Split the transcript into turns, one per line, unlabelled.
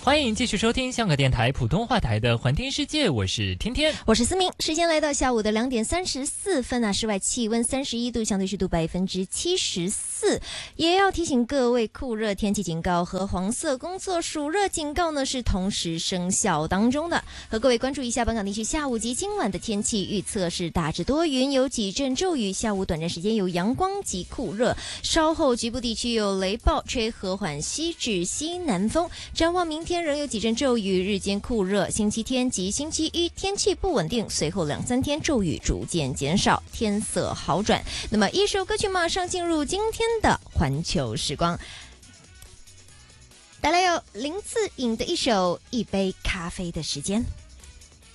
欢迎继续收听香港电台普通话台的环听世界，我是天天，
我是思明。时间来到下午的2点34分啊，室外气温31度，相对湿度74%。也要提醒各位，酷热天气警告和黄色工作暑热警告呢是同时生效当中的。和各位关注一下本港地区下午及今晚的天气预测是大致多云，有几阵骤雨，下午短暂时间有阳光及酷热，稍后局部地区有雷暴，吹和缓西至西南风。展望明天仍有几阵骤雨，日间酷热，星期天及星期一天气不稳定，随后2-3天骤雨逐渐减少，天色好转。那么一首歌曲马上进入今天的环球时光，带来有林志颖的一首《一杯咖啡的时间》。